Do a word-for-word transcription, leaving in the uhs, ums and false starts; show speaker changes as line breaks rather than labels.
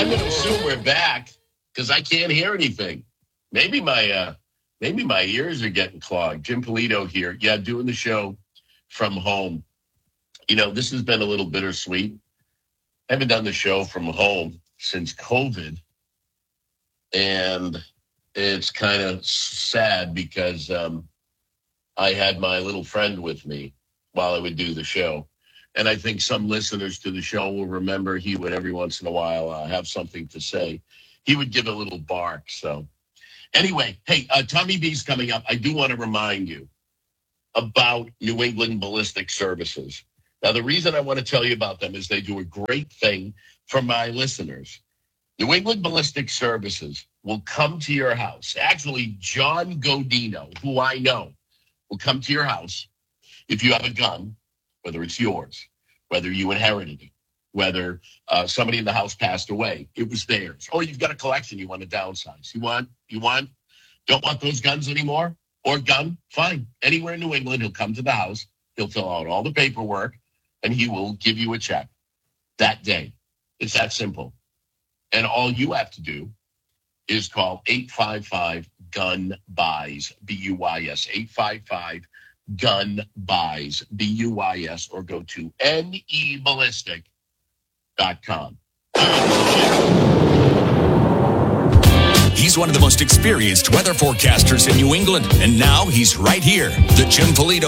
I'm going to assume we're back because I can't hear anything. Maybe my uh, maybe my ears are getting clogged. Jim Polito here. Yeah, doing the show from home. You know, this has been a little bittersweet. I haven't done the show from home since COVID. And it's kind of sad because um, I had my little friend with me while I would do the show. And I think some listeners to the show will remember he would every once in a while uh, have something to say. He would give a little bark. So anyway, hey, uh, Tommy B's coming up. I do want to remind you about New England Ballistic Services. Now, the reason I want to tell you about them is they do a great thing for my listeners. New England Ballistic Services will come to your house. Actually, John Godino, who I know, will come to your house if you have a gun, whether it's yours, whether you inherited it, whether uh, somebody in the house passed away, it was theirs. Or you've got a collection you want to downsize. You want, you want, don't want those guns anymore? Or gun? Fine. Anywhere in New England, he'll come to the house. He'll fill out all the paperwork, and he will give you a check that day. It's that simple. And all you have to do is call eight five five, gun buys, B U Y S, eight five five, gun buys, B U Y S, or go to N E ballistic dot com.
He's one of the most experienced weather forecasters in New England, and now he's right here, the Jim Polito